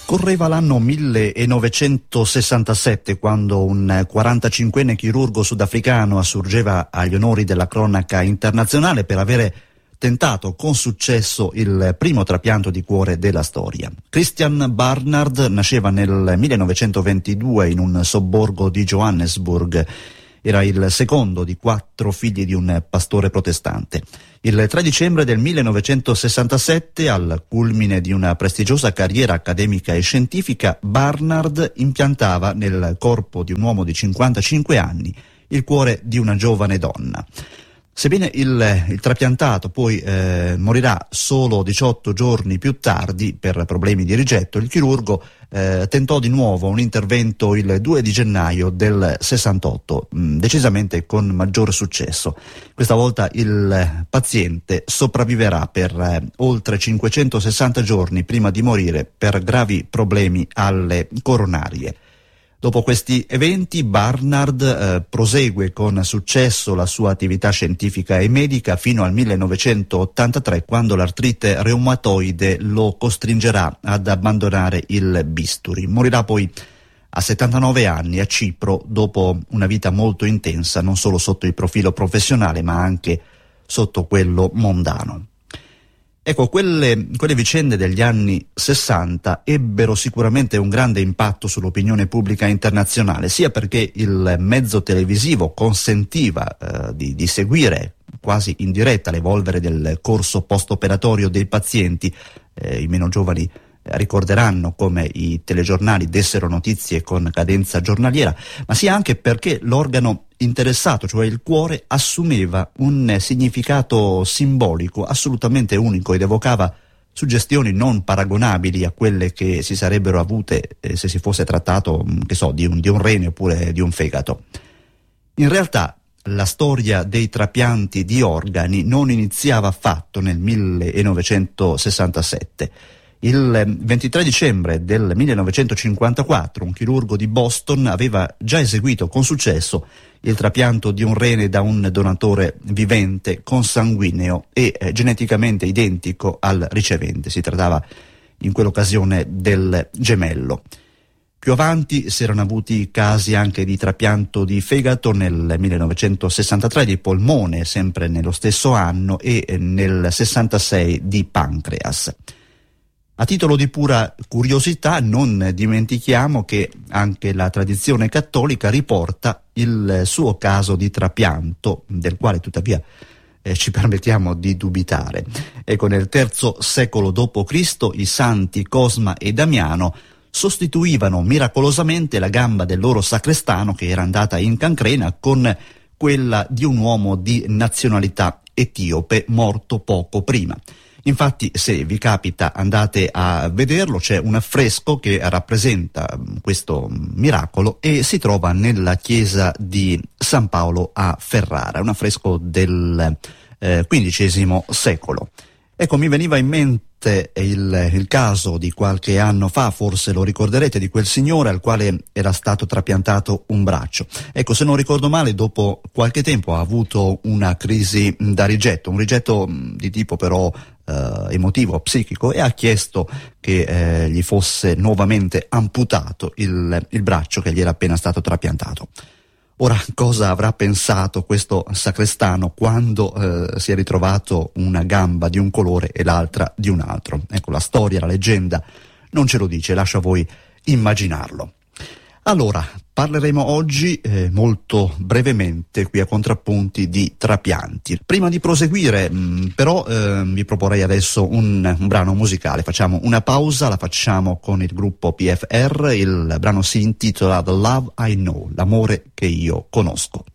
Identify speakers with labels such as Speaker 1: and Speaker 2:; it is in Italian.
Speaker 1: Correva l'anno 1967 quando un 45enne chirurgo sudafricano assurgeva agli onori della cronaca internazionale per avere tentato con successo il primo trapianto di cuore della storia. Christian Barnard nasceva nel 1922 in un sobborgo di Johannesburg. Era il secondo di 4 figli di un pastore protestante. Il 3 dicembre del 1967, al culmine di una prestigiosa carriera accademica e scientifica, Barnard impiantava nel corpo di un uomo di 55 anni il cuore di una giovane donna. Sebbene il trapiantato poi morirà solo 18 giorni più tardi per problemi di rigetto, il chirurgo tentò di nuovo un intervento il 2 di gennaio del 68, decisamente con maggior successo. Questa volta il paziente sopravviverà per oltre 560 giorni prima di morire per gravi problemi alle coronarie. Dopo questi eventi Barnard prosegue con successo la sua attività scientifica e medica fino al 1983, quando l'artrite reumatoide lo costringerà ad abbandonare il bisturi. Morirà poi a 79 anni a Cipro dopo una vita molto intensa, non solo sotto il profilo professionale ma anche sotto quello mondano. Ecco, quelle vicende degli anni 60 ebbero sicuramente un grande impatto sull'opinione pubblica internazionale, sia perché il mezzo televisivo consentiva di seguire quasi in diretta l'evolvere del corso post-operatorio dei pazienti. I meno giovani ricorderanno come i telegiornali dessero notizie con cadenza giornaliera, ma sia anche perché l'organo interessato, cioè il cuore, assumeva un significato simbolico assolutamente unico ed evocava suggestioni non paragonabili a quelle che si sarebbero avute se si fosse trattato, di un rene oppure di un fegato. In realtà la storia dei trapianti di organi non iniziava affatto nel 1967. Il 23 dicembre del 1954 un chirurgo di Boston aveva già eseguito con successo il trapianto di un rene da un donatore vivente, consanguineo e geneticamente identico al ricevente. Si trattava in quell'occasione del gemello. Più avanti si erano avuti casi anche di trapianto di fegato nel 1963, di polmone sempre nello stesso anno e nel 66 di pancreas. A titolo di pura curiosità non dimentichiamo che anche la tradizione cattolica riporta il suo caso di trapianto, del quale tuttavia ci permettiamo di dubitare. Ecco, nel III secolo d.C. i santi Cosma e Damiano sostituivano miracolosamente la gamba del loro sacrestano, che era andata in cancrena, con quella di un uomo di nazionalità etiope morto poco prima. Infatti, se vi capita, andate a vederlo, c'è un affresco che rappresenta questo miracolo e si trova nella chiesa di San Paolo a Ferrara, un affresco del XV secolo. Ecco, mi veniva in mente il caso di qualche anno fa, forse lo ricorderete, di quel signore al quale era stato trapiantato un braccio. Ecco, se non ricordo male, dopo qualche tempo ha avuto una crisi da rigetto, un rigetto di tipo però emotivo, psichico, e ha chiesto che gli fosse nuovamente amputato il braccio che gli era appena stato trapiantato. Ora, cosa avrà pensato questo sacrestano quando si è ritrovato una gamba di un colore e l'altra di un altro? Ecco, la storia, la leggenda non ce lo dice, lascia a voi immaginarlo. Allora, parleremo oggi molto brevemente qui a Contrappunti di trapianti. Prima di proseguire però vi proporrei adesso un brano musicale. Facciamo una pausa, la facciamo con il gruppo PFR, il brano si intitola The Love I Know, l'amore che io conosco.